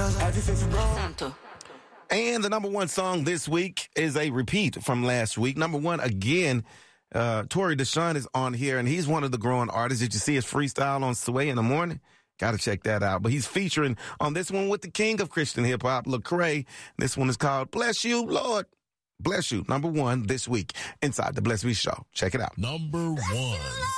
Santo. And the number one song this week is a repeat from last week. Number one, again, Tory Deshaun is on here, and he's one of the growing artists. Did you see his freestyle on Sway in the morning? Got to check that out. But he's featuring on this one with the king of Christian hip-hop, Lecrae. This one is called Bless You, Lord. Bless You, number one this week inside the Bless Me Show. Check it out. Number one.